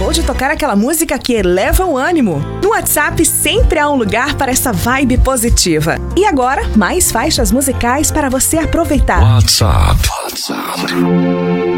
acabou de tocar aquela música que eleva o ânimo. No WhatsApp sempre há um lugar para essa vibe positiva. E agora, mais faixas musicais para você aproveitar. WhatsApp.